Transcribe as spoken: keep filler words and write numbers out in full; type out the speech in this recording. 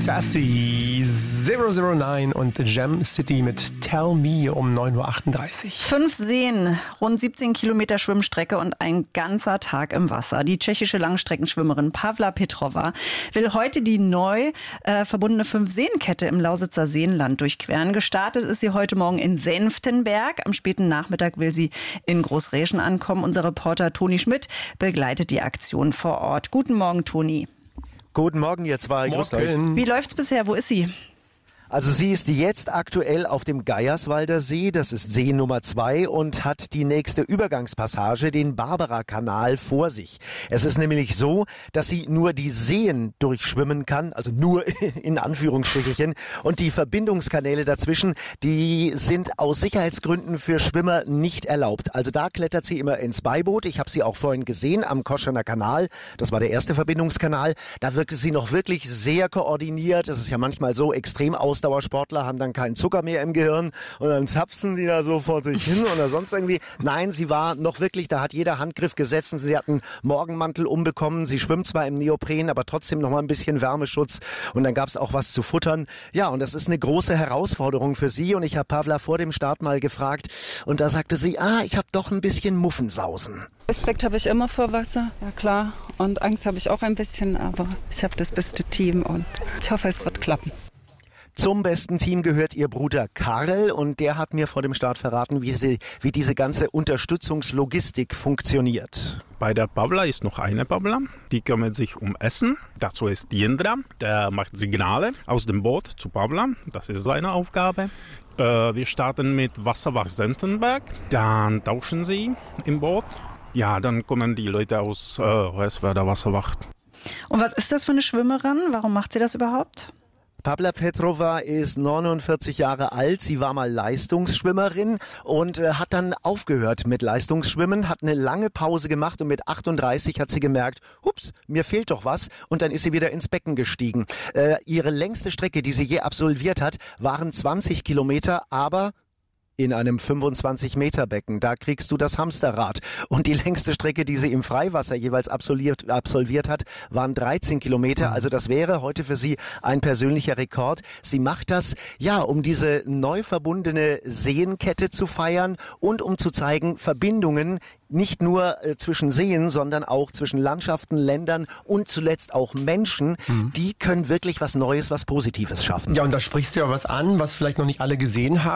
Sassy, null null neun und Gem City mit Tell Me um neun Uhr achtunddreißig. Fünf Seen, rund siebzehn Kilometer Schwimmstrecke und ein ganzer Tag im Wasser. Die tschechische Langstreckenschwimmerin Pavla Petrova will heute die neu äh, verbundene Fünf-Seen-Kette im Lausitzer Seenland durchqueren. Gestartet ist sie heute Morgen in Senftenberg. Am späten Nachmittag will sie in Großräschen ankommen. Unser Reporter Toni Schmidt begleitet die Aktion vor Ort. Guten Morgen, Toni. Guten Morgen, ihr zwei. Grüßt euch. Wie läuft's bisher? Wo ist sie? Also sie ist jetzt aktuell auf dem Geierswalder See, das ist See Nummer zwei und hat die nächste Übergangspassage, den Barbara-Kanal, vor sich. Es ist nämlich so, dass sie nur die Seen durchschwimmen kann, also nur in Anführungsstrichen, und die Verbindungskanäle dazwischen, die sind aus Sicherheitsgründen für Schwimmer nicht erlaubt. Also da klettert sie immer ins Beiboot. Ich habe sie auch vorhin gesehen am Koschener Kanal, das war der erste Verbindungskanal. Da wirkte sie noch wirklich sehr koordiniert. Es ist ja manchmal so extrem aus Ausdauersportler haben dann keinen Zucker mehr im Gehirn und dann zapsen die da so vor sich hin oder sonst irgendwie. Nein, sie war noch wirklich, da hat jeder Handgriff gesetzt und sie hat einen Morgenmantel umbekommen. Sie schwimmt zwar im Neopren, aber trotzdem noch mal ein bisschen Wärmeschutz und dann gab es auch was zu futtern. Ja, und das ist eine große Herausforderung für sie und ich habe Pavla vor dem Start mal gefragt und da sagte sie, ah, ich habe doch ein bisschen Muffensausen. Respekt habe ich immer vor Wasser, ja klar. Und Angst habe ich auch ein bisschen, aber ich habe das beste Team und ich hoffe, es wird klappen. Zum besten Team gehört ihr Bruder Karel und der hat mir vor dem Start verraten, wie, sie, wie diese ganze Unterstützungslogistik funktioniert. Bei der Pavla ist noch eine Pavla, die kümmert sich um Essen. Dazu ist Jindra, der macht Signale aus dem Boot zu Pavla, das ist seine Aufgabe. Äh, wir starten mit Wasserwacht Senftenberg, dann tauschen sie im Boot. Ja, dann kommen die Leute aus äh, Hoyerswerda Wasserwacht. Und was ist das für eine Schwimmerin? Warum macht sie das überhaupt? Pavla Petrova ist neunundvierzig Jahre alt. Sie war mal Leistungsschwimmerin und äh, hat dann aufgehört mit Leistungsschwimmen, hat eine lange Pause gemacht und mit achtunddreißig hat sie gemerkt, ups, mir fehlt doch was und dann ist sie wieder ins Becken gestiegen. Äh, ihre längste Strecke, die sie je absolviert hat, waren zwanzig Kilometer, aber in einem fünfundzwanzig Meter Becken. Da kriegst du das Hamsterrad. Und die längste Strecke, die sie im Freiwasser jeweils absolviert, absolviert hat, waren dreizehn Kilometer. Also das wäre heute für sie ein persönlicher Rekord. Sie macht das, ja, um diese neu verbundene Seenkette zu feiern und um zu zeigen, Verbindungen nicht nur äh, zwischen Seen, sondern auch zwischen Landschaften, Ländern und zuletzt auch Menschen, mhm. die können wirklich was Neues, was Positives schaffen. Ja, und da sprichst du ja was an, was vielleicht noch nicht alle gesehen haben.